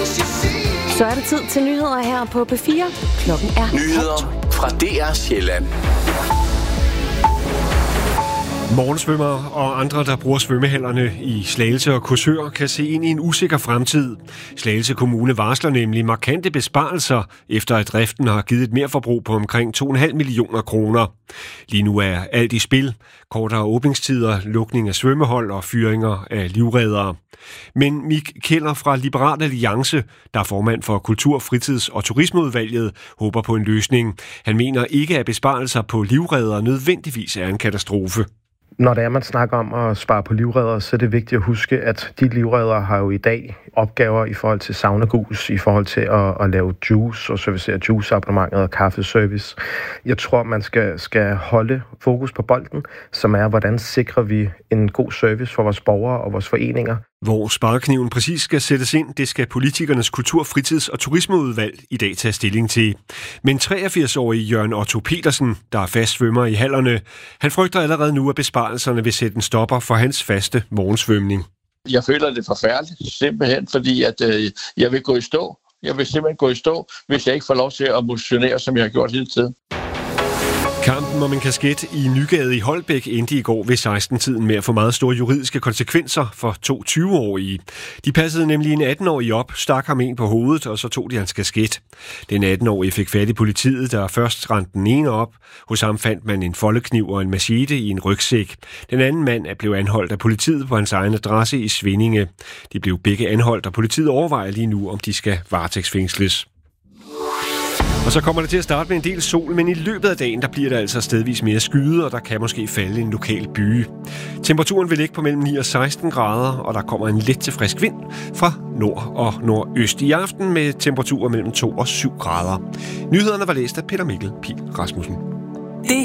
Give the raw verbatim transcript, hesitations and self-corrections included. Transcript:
Så er det tid til nyheder her på P fire. Klokken er Nyheder fra D R Sjælland. Morgensvømmere og andre, der bruger svømmehallerne i Slagelse og Korsør, kan se ind i en usikker fremtid. Slagelse Kommune varsler nemlig markante besparelser, efter at driften har givet et merforbrug på omkring to komma fem millioner kroner. Lige nu er alt i spil. Kortere åbningstider, lukning af svømmehold og fyringer af livreddere. Men Mik Keller fra Liberal Alliance, der er formand for Kultur-, Fritids- og Turismeudvalget, håber på en løsning. Han mener ikke, at besparelser på livreddere nødvendigvis er en katastrofe. Når det er, man snakker om at spare på livreddere, så er det vigtigt at huske, at de livreddere har jo i dag opgaver i forhold til saunagus, i forhold til at, at lave juice og servicere juiceabonnementet og kaffeservice. Jeg tror, man skal, skal holde fokus på bolden, som er, hvordan sikrer vi en god service for vores borgere og vores foreninger. Hvor sparekniven præcis skal sættes ind, det skal politikernes kultur-, fritids- og turismeudvalg i dag tage stilling til. Men treogfirs-årige Jørgen Otto Petersen, der er fast svømmer i hallerne, han frygter allerede nu, at besparelserne vil sætte en stopper for hans faste morgensvømning. Jeg føler det forfærdeligt, simpelthen, fordi at, øh, jeg vil gå i stå. Jeg vil simpelthen gå i stå, hvis jeg ikke får lov til at motionere, som jeg har gjort hele tiden. Kampen om en kasket i Nygade i Holbæk endte i går ved seksten-tiden med at få meget store juridiske konsekvenser for to tyve-årige. De passede nemlig en atten-årig op, stak ham en på hovedet, og så tog de hans kasket. Den atten-årige fik fat i politiet, der først rendte den ene op. Hos ham fandt man en foldekniv og en machete i en rygsæk. Den anden mand er blevet anholdt af politiet på hans egen adresse i Svindinge. De blev begge anholdt, og politiet overvejer lige nu, om de skal varetægtsfængsles. Og så kommer det til at starte med en del sol, men i løbet af dagen, der bliver der altså stedvis mere skyde, og der kan måske falde en lokal byge. Temperaturen vil ligge på mellem ni og seksten grader, og der kommer en let til frisk vind fra nord og nordøst i aften med temperaturer mellem to og syv grader. Nyhederne var læst af Peter Mikkel Pihl Rasmussen.